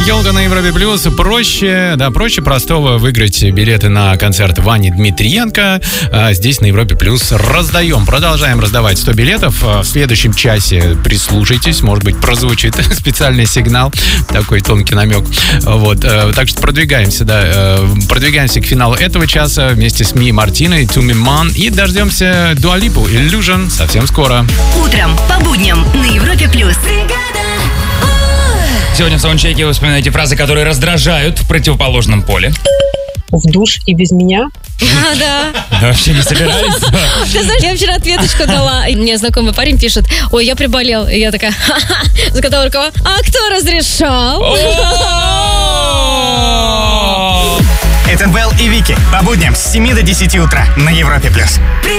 Елка на Европе Плюс. Проще простого выиграть билеты на концерт Вани Дмитриенко. Здесь на Европе Плюс раздаем. Продолжаем раздавать 100 билетов. В следующем часе прислушайтесь. Может быть, прозвучит специальный сигнал. Такой тонкий намек. Вот. Так что продвигаемся к финалу этого часа вместе с Ми Мартиной, Туми Ман. И дождемся Дуа Липу, Illusion совсем скоро. Утром по будням на Европе Плюс. Сегодня в саундчеке вы вспоминаете фразы, которые раздражают в противоположном поле. В душ и без меня. Да. Вообще не собирались? Ты знаешь, я вчера ответочку дала. И мне знакомый парень пишет: ой, я приболел. И я такая: ха-ха. Закатала рукава. А кто разрешал? Это Белл и Вики. По будням с 7 до 10 утра на Европе+.